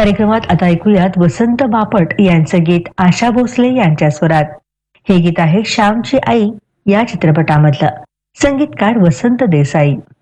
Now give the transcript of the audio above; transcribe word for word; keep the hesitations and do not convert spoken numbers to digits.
कार्यक्रमात आता ऐकूयात वसंत बापट यांचं गीत आशा भोसले यांच्या स्वरात. हे गीत आहे श्यामची आई या चित्रपटामधलं. संगीतकार वसंत देसाई.